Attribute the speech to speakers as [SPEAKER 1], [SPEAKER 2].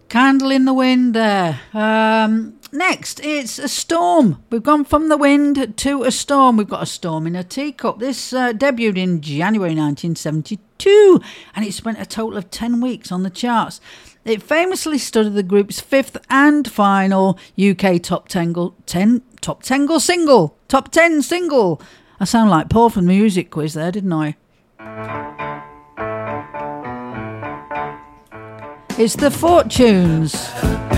[SPEAKER 1] Candle in the Wind there. Next, it's a storm. We've gone from the wind to a storm. We've got a storm in a teacup. This debuted in January 1972, and it spent a total of 10 weeks on the charts. It famously stood the group's fifth and final UK top 10 single. I sound like Paul from the music quiz there, didn't I? It's the Fortunes.